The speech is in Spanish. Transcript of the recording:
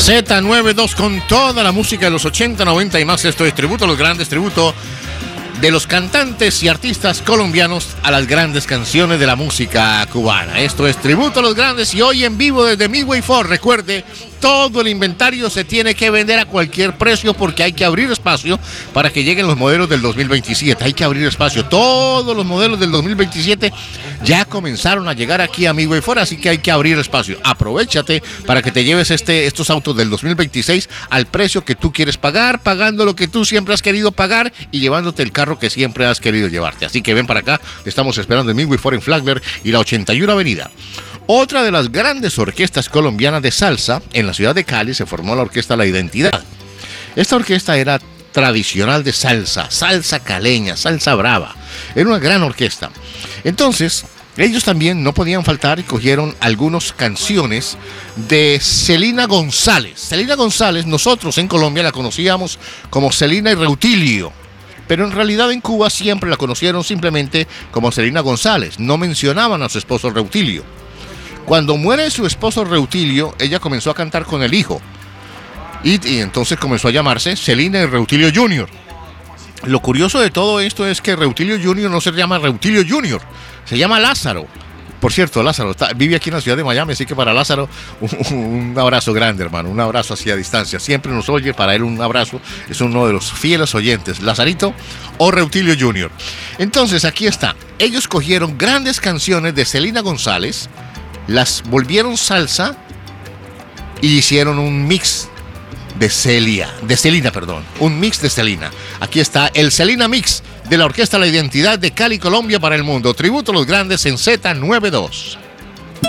Z92 con toda la música de los 80, 90 y más. Esto es tributo a los grandes, tributo de los cantantes y artistas colombianos a las grandes canciones de la música cubana. Esto es tributo a los grandes y hoy en vivo desde Midway Ford. Recuerde, todo el inventario se tiene que vender a cualquier precio porque hay que abrir espacio para que lleguen los modelos del 2027. Hay que abrir espacio. Todos los modelos del 2027 ya comenzaron a llegar aquí a Midway Ford, así que hay que abrir espacio. Aprovéchate para que te lleves estos autos del 2026 al precio que tú quieres pagar, pagando lo que tú siempre has querido pagar y llevándote el carro que siempre has querido llevarte. Así que ven para acá, te estamos esperando en Midway Ford en Flagler y la 81 Avenida. Otra de las grandes orquestas colombianas de salsa, en la ciudad de Cali se formó la orquesta La Identidad. Esta orquesta era tradicional de salsa, salsa caleña, salsa brava. Era una gran orquesta. Entonces, ellos también no podían faltar y cogieron algunas canciones de Celina González. Celina González, nosotros en Colombia la conocíamos como Celina y Reutilio, pero en realidad en Cuba siempre la conocieron simplemente como Celina González. No mencionaban a su esposo Reutilio. Cuando muere su esposo Reutilio, ella comenzó a cantar con el hijo. Y entonces comenzó a llamarse Celina y Reutilio Jr. Lo curioso de todo esto es que Reutilio Jr. no se llama Reutilio Jr., se llama Lázaro. Por cierto, Lázaro vive aquí en la ciudad de Miami, así que para Lázaro un abrazo grande, hermano, un abrazo así a distancia. Siempre nos oye, para él un abrazo, es uno de los fieles oyentes, Lazarito o Reutilio Jr. Entonces, aquí está. Ellos cogieron grandes canciones de Celina González, las volvieron salsa y hicieron un mix de Celina, un mix de Celina. Aquí está el Celina Mix de la Orquesta La Identidad de Cali, Colombia para el mundo. Tributo a los grandes en Z92.